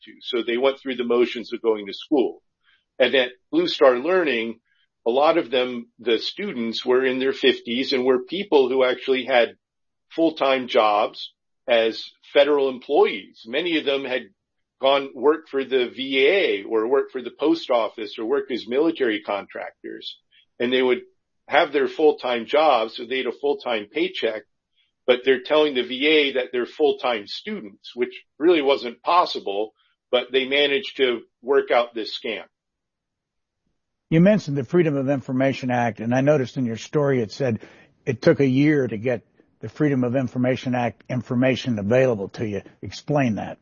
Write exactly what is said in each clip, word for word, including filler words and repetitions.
to. So they went through the motions of going to school. And at Blue Star Learning, a lot of them, the students, were in their fifties and were people who actually had full-time jobs as federal employees. Many of them had gone work for the V A or worked for the post office or worked as military contractors. And they would have their full-time jobs, so they had a full-time paycheck, but they're telling the V A that they're full-time students, which really wasn't possible, but they managed to work out this scam. You mentioned the Freedom of Information Act, and I noticed in your story it said it took a year to get the Freedom of Information Act information available to you. Explain that.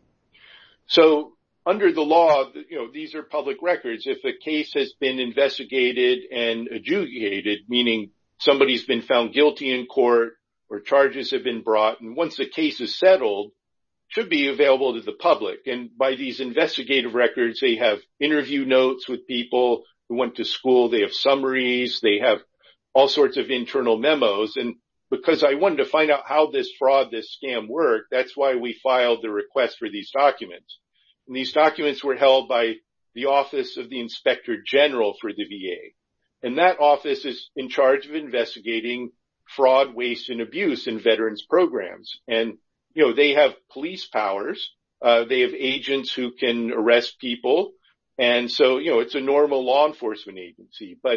So under the law, you know, these are public records. If a case has been investigated and adjudicated, meaning somebody's been found guilty in court or charges have been brought, and once the case is settled, should be available to the public. And by these investigative records, they have interview notes with people who went to school. They have summaries. They have all sorts of internal memos. And because I wanted to find out how this fraud, this scam worked, that's why we filed the request for these documents. And these documents were held by the Office of the Inspector General for the V A. And that office is in charge of investigating fraud, waste, and abuse in veterans programs. And, you know, they have police powers. Uh, they have agents who can arrest people. And so, you know, it's a normal law enforcement agency. But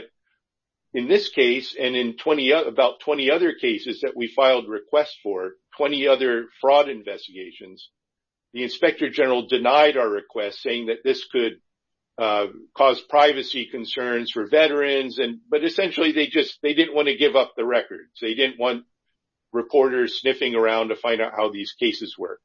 in this case, and in twenty, about twenty other cases that we filed requests for, twenty other fraud investigations, the Inspector General denied our request, saying that this could uh cause privacy concerns for veterans. And but essentially, they just they didn't want to give up the records. They didn't want reporters sniffing around to find out how these cases work.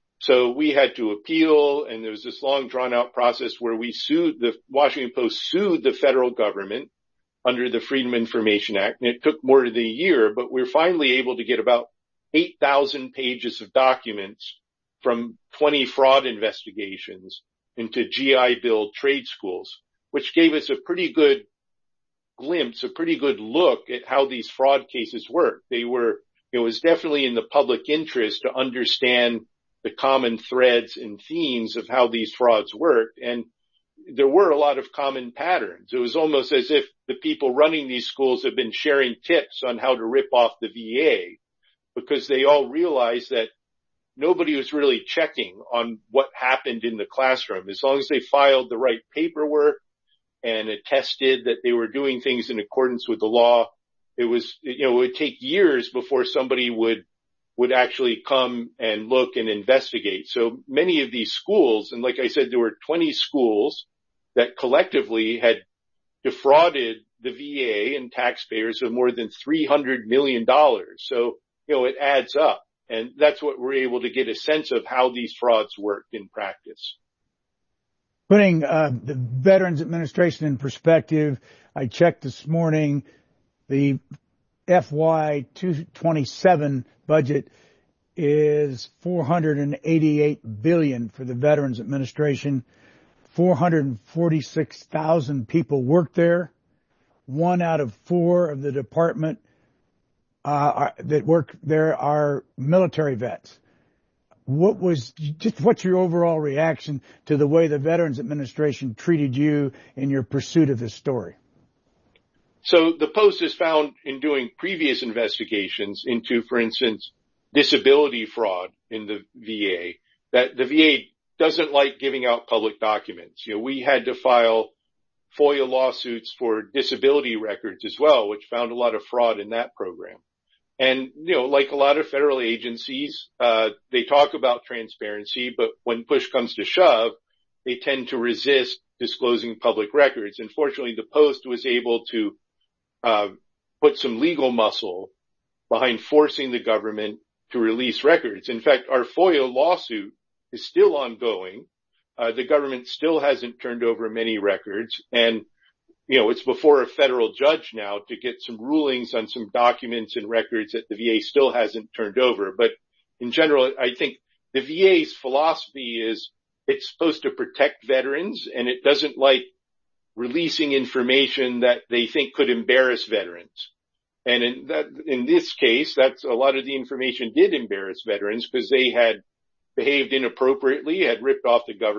So we had to appeal, and there was this long drawn-out process where we sued, the Washington Post sued the federal government under the Freedom of Information Act, and it took more than a year, but we were finally able to get about eight thousand pages of documents from twenty fraud investigations into G I Bill trade schools, which gave us a pretty good glimpse, a pretty good look at how these fraud cases work. They were, it was definitely in the public interest to understand the common threads and themes of how these frauds worked. And there were a lot of common patterns. It was almost as if the people running these schools have been sharing tips on how to rip off the V A, because they all realized that nobody was really checking on what happened in the classroom. As long as they filed the right paperwork and attested that they were doing things in accordance with the law, it was, you know, it would take years before somebody would would actually come and look and investigate. So many of these schools, and like I said, there were twenty schools that collectively had defrauded the V A and taxpayers of more than three hundred million dollars. So, you know, it adds up. And that's what we're able to get a sense of how these frauds work in practice. Putting uh, the Veterans Administration in perspective, I checked this morning, the F Y two twenty-seven budget is four hundred eighty-eight billion dollars for the Veterans Administration. four hundred forty-six thousand people work there. One out of four of the department uh, are, that work there are military vets. What was just what's your overall reaction to the way the Veterans Administration treated you in your pursuit of this story? So the Post has found in doing previous investigations into, for instance, disability fraud in the V A, that the V A doesn't like giving out public documents. You know, we had to file FOIA lawsuits for disability records as well, which found a lot of fraud in that program. And, you know, like a lot of federal agencies, uh, they talk about transparency, but when push comes to shove, they tend to resist disclosing public records. And fortunately, the Post was able to uh, put some legal muscle behind forcing the government to release records. In fact, our FOIA lawsuit is still ongoing. Uh, the government still hasn't turned over many records. And, you know, it's before a federal judge now to get some rulings on some documents and records that the V A still hasn't turned over. But in general, I think the V A's philosophy is it's supposed to protect veterans, and it doesn't like releasing information that they think could embarrass veterans. And in that, in this case, that's a lot of the information did embarrass veterans because they had behaved inappropriately, had ripped off the government.